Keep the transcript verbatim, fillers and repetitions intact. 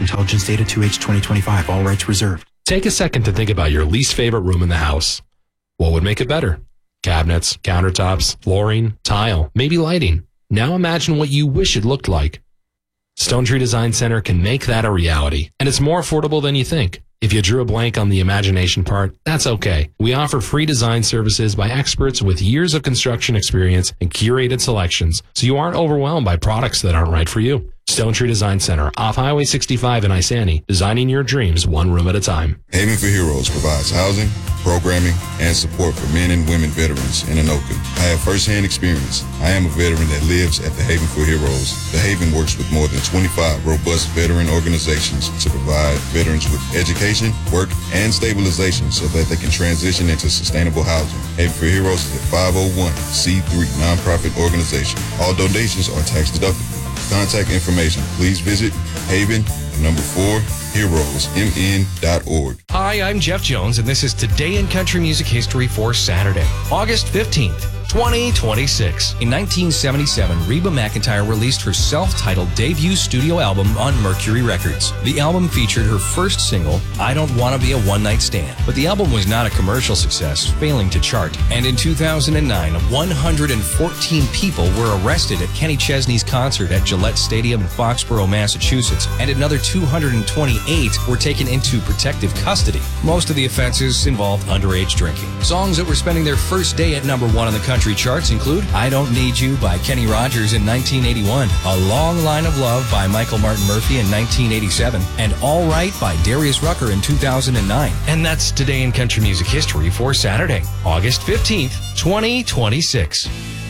intelligence data two H twenty twenty-five. All rights reserved. Take a second to think about your least favorite room in the house. What would make it better? Cabinets, countertops, flooring, tile, maybe lighting. Now imagine what you wish it looked like. Stone Tree Design Center can make that a reality, and it's more affordable than you think. If you drew a blank on the imagination part, that's okay. We offer free design services by experts with years of construction experience and curated selections, so you aren't overwhelmed by products that aren't right for you. Stone Tree Design Center, off Highway sixty-five in Isani, designing your dreams one room at a time. Haven for Heroes provides housing, programming, and support for men and women veterans in Anoka. I have firsthand experience. I am a veteran that lives at the Haven for Heroes. The Haven works with more than twenty-five robust veteran organizations to provide veterans with education, work, and stabilization so that they can transition into sustainable housing. Haven for Heroes is a five oh one c three nonprofit organization. All donations are tax deductible. Contact information, please visit Haven, number four, heroes m n dot org. Hi, I'm Jeff Jones, and this is Today in Country Music History for Saturday, August fifteenth, twenty twenty-six. In nineteen seventy-seven, Reba McEntire released her self-titled debut studio album on Mercury Records. The album featured her first single, I Don't Want to Be a One-Night Stand. But the album was not a commercial success, failing to chart. And in two thousand nine, one hundred fourteen people were arrested at Kenny Chesney's concert at Gillette Stadium in Foxborough, Massachusetts, and another two hundred twenty-eight were taken into protective custody. Most of the offenses involved underage drinking. Songs that were spending their first day at number one on the country charts include I Don't Need You by Kenny Rogers in nineteen eighty-one, A Long Line of Love by Michael Martin Murphey in nineteen eighty-seven, and All Right by Darius Rucker in two thousand nine. And that's Today in Country Music History for Saturday, August fifteenth, twenty twenty-six.